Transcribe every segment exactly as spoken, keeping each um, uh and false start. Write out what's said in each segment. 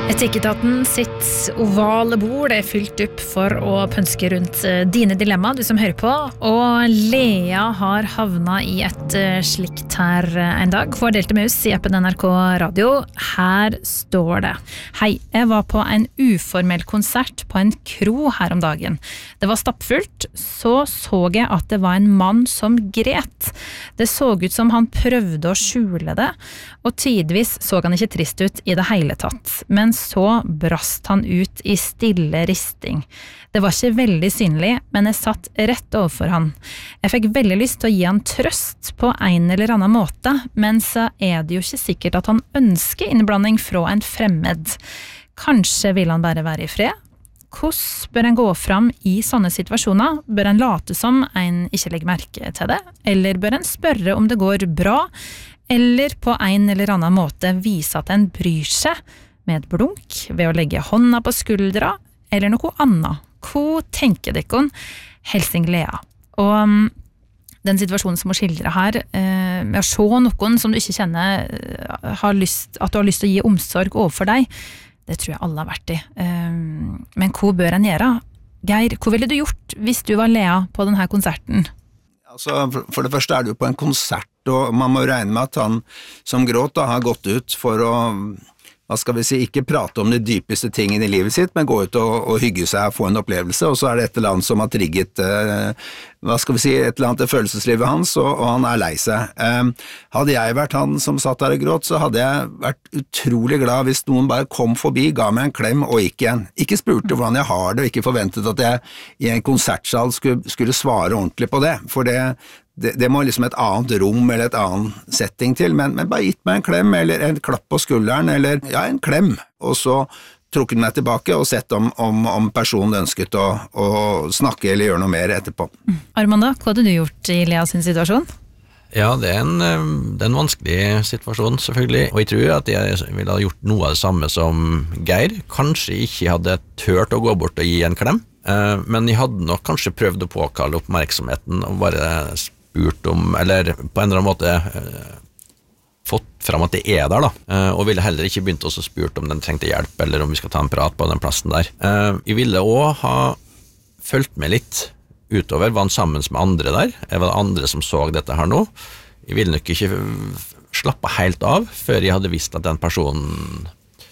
Etikketaten sitt ovale bord er fylt opp for å pønske rundt dine dilemma, du som hører på, og Lea har havnet i et slikt her en dag. Hun har delt det med oss i appen N R K Radio. Her står det: Hei, jeg var på en uformell konsert på en kro her om dagen. Det var stappfullt, så så jeg at det var en mann som gret. Det så ut som han prøvde å skjule det, og tidvis så han ikke trist ut i det hele tatt. Men så brast han ut i stille risting. Det var ikke veldig synlig, men jeg satt rett overfor han. Jeg fikk veldig lyst til å gi han trøst på en eller annen måte, men så er det jo ikke sikkert at han ønsker innblanding fra en fremmed. Kanskje vil han bare være i fred? Hvordan bør en gå fram i sånne situasjoner? Bør en late som en ikke legger merke til det? Eller bør en spørre om det går bra? Eller på en eller annen måte vise at en bryr seg med et blunk, ved å legge hånda på skuldra, eller noe annet? Hva tenker dere? Helsing Lea. Og um, den situasjonen som hun skildrer her, eh, med å se noen som du ikke kjenner, uh, har lyst, at du har lyst til å gi omsorg overfor deg, det tror jeg alle har vært i. Um, men hva bør en gjøre? Geir, hva ville du gjort hvis du var Lea på denne konserten? Altså, for det første er du på en konsert, og man må regne med at han som gråt da, har gått ut for å, hva skal vi si, ikke prate om de dypeste tingene i livet sitt, men gå ut og, og hygge seg og få en opplevelse, og så er det et eller annet som har trigget, eh, hva skal vi si, et eller annet i følelseslivet hans, og, og han er lei seg. Eh, hadde jeg vært han som satt der og gråt, så hadde jeg vært utrolig glad hvis noen bare kom forbi, ga meg en klem og gikk igjen. Ikke spurte hvordan jeg har det, og ikke forventet at jeg i en konsertsal skulle, skulle svare ordentlig på det, for det Det, det må liksom et annet rom eller et annet setting til, men, men bare gitt meg en klem eller en klapp på skulderen, eller ja, en klem, og så trukket meg tilbake og sett om, om, om personen ønsket å, å snakke eller gjøre noe mer etterpå. Mm. Armanda, hva hadde du gjort i Lea sin situasjon? Ja, det er, en, det er en vanskelig situasjon selvfølgelig, og jeg tror at jeg ville ha gjort noe av det samme som Geir. Kanskje ikke hadde tørt å gå bort og gi en klem, men jeg hadde nok kanskje prøvd å påkalle oppmerksomheten og bare spurt om, eller på en eller annen måte eh, fått fram at det er der da, eh, og ville heller ikke begynt også spurt om den trengte hjelp, eller om vi skal ta en prat på den plassen der. Eh, jeg ville også ha følt med litt utover, var han sammen med andre der, jeg var det andre som så dette her nå. Jeg ville nok ikke slappe helt av, før jeg hadde visst at den personen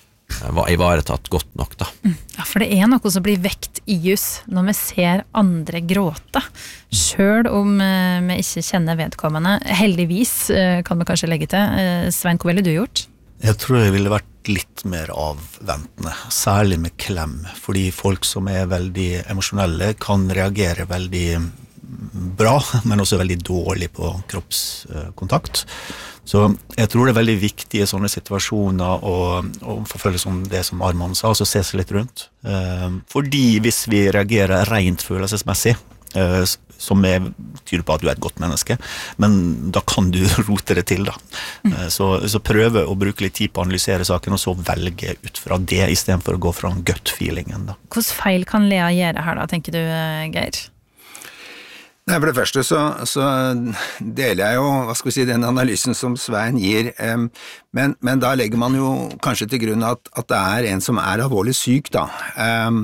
var ivaretatt godt nok da. Ja, for det er noe som blir vekt i oss når vi ser andre gråte, selv om uh, vi ikke kjenner vedkommende. Heldigvis uh, kan vi kanskje legge til. Uh, Svein, hva ville du gjort? Jeg tror jeg ville vært litt mer avventende, særlig med klem, fordi folk som er veldig emosjonelle kan reagere veldig bra, men også veldig dårlig på kroppskontakt. Så jeg tror det er veldig viktig i sånne situasjoner å, å forfølge som det som Armand sa, og så se seg litt rundt. Eh, fordi hvis vi reagerer rent følelsesmessig, eh, som er tyder på at du er et godt menneske, men da kan du rote det til da. Eh, så, så prøve å bruke litt tid på å analysere saken, og så velge ut fra det, i stedet for å gå fra gut-feelingen da. Hvordan feil kan Lea gjøre her da, tenker du, Geir? Nei, for det første så, så deler jeg jo, hva skal vi si, den analysen som Svein gir, um, men, men da legger man jo kanskje til grunn at, at det er en som er alvorlig syk da. Um,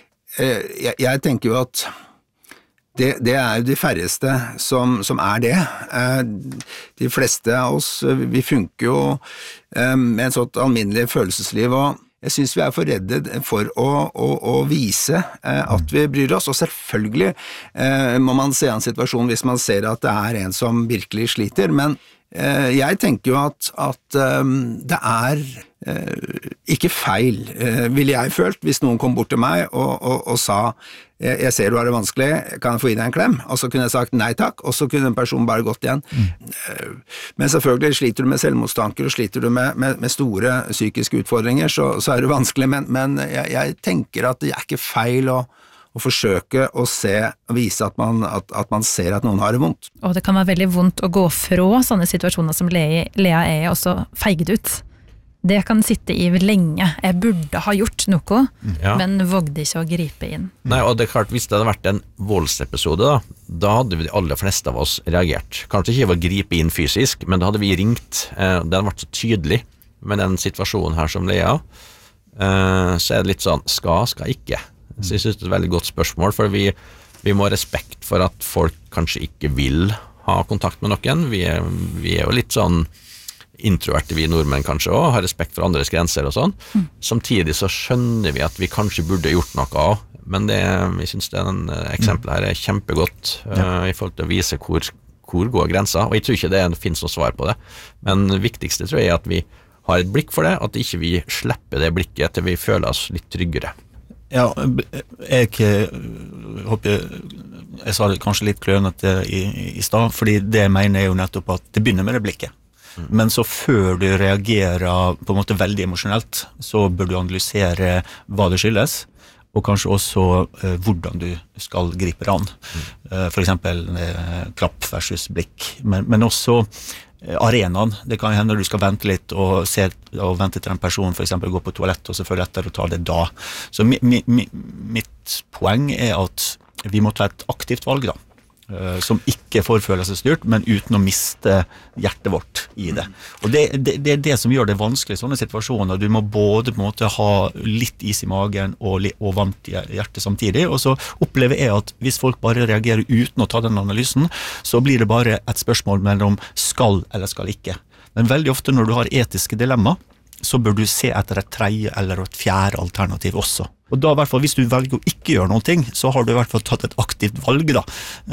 jeg, jeg tenker jo at det, det er jo de færreste som, som er det. Uh, de fleste av oss, vi funker jo um, med en sånt alminnelig følelsesliv, og jeg synes vi er for redde for å, å, å vise eh, at vi bryr oss, og selvfølgelig eh, må man se en situasjon hvis man ser at det er en som virkelig sliter, men eh, jeg tenker jo at, at eh, det er eh, ikke feil, eh, ville jeg følt, hvis noen kom bort til meg og, og, og sa jeg, jeg ser du har det vanskelig, kan jeg få gi deg en klem? Og så kunne jeg sagt nei takk, og så kunne en person bare gått igjen. Mm. Men selvfølgelig sliter du med selvmordstanker, og sliter du med, med, med store psykiske utfordringer, så, så er det vanskelig, men, men jeg, jeg tenker at det er ikke feil å, å forsøke å se, og vise at man, at, at man ser at noen har det vondt. Og det kan være veldig vondt å gå fra sånne situasjoner som Lea er, og så feige det ut. Det kan sitte i lenge. Jeg burde ha gjort noe, ja. Men vågde ikke å gripe inn. Nei, og det er klart, hvis det hadde vært en voldsepisode da, da hadde vi de aller fleste av oss reagert. Kanskje ikke ved å gripe inn fysisk, men da hadde vi ringt. Det hadde vært så tydelig med den situasjonen her som Lea. eh, så er det litt sånn, skal, skal ikke. Så jeg synes det er et veldig godt spørsmål, for vi, vi må ha respekt for at folk kanskje ikke vil ha kontakt med noen. Vi er, vi er jo litt sånn introverte vi nordmenn kanskje også, har respekt for andres grenser og sånn. Mm. Samtidig så skjønner vi at vi kanskje burde gjort noe også, men det, jeg synes det eksempelet her er kjempegodt ja. uh, i forhold til å vise hvor, hvor går grenser, og jeg tror ikke det finnes noe svar på det, men det viktigste tror jeg er at vi har et blikk for det, at ikke vi slipper det blikket til vi føler oss litt tryggere. Ja, jeg, jeg håper jeg sa det kanskje litt klønete i, i sted, fordi det jeg mener er jo nettopp at det begynner med det blikket. Men så før du reagerer på en måte veldig emosjonelt, så bør du analysere hva det skyldes, og kanskje også uh, hvordan du skal gripe det an. Uh, for eksempel uh, klapp versus blikk, men, men også uh, arenaen. Det kan hende du skal vente litt og, se, og vente til en person for eksempel går på toalett, og så følger etter og tar det da. Så mi, mi, mi, mitt poeng er at vi må ta et aktivt valg da. Som ikke får følelsesstyrt, men uten å miste hjertet vårt i det. Og det, det, det er det som gjør det vanskelig i sånne situasjoner. Du må både på en måte ha litt is i magen og, og varmt i hjertet samtidig, og så opplever jeg at hvis folk bare reagerer uten å ta den analysen, så blir det bare et spørsmål mellom skal eller skal ikke. Men veldig ofte når du har etiske dilemma, så bør du se etter et tredje eller et fjerde alternativ også. Og da i hvert fall, hvis du velger å ikke gjøre noen ting, så har du i hvert fall tatt et aktivt valg da.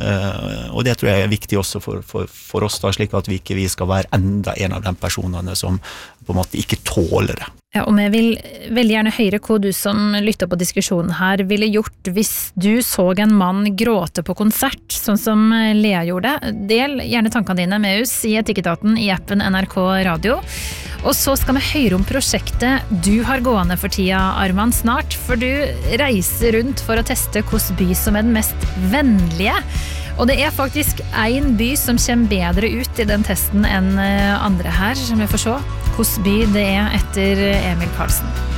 Uh, og det tror jeg er viktig også for, for, for oss da, slik at vi ikke vi skal være enda en av de personene som på en måte ikke tåler det. Ja, og jeg vil veldig gjerne høre hva du som lytter på diskusjonen her ville gjort hvis du så en mann gråte på konsert, sånn som Lea gjorde. Del gjerne tankene dine med oss i Etikketaten i appen N R K Radio. Og så skal vi høre om prosjektet du har gående for tida, Arman, snart, for du reiser rundt for å teste hvilken by som er den mest vennlige. Og det er faktisk en by som kommer bedre ut i den testen enn andre her. Vi får se hvilken by det er etter Emil Karlsen.